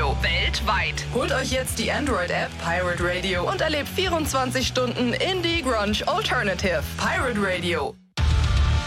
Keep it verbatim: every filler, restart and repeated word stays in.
Radio weltweit. Holt euch jetzt die Android-App Pirate Radio und erlebt vierundzwanzig Stunden Indie Grunge Alternative. Pirate Radio.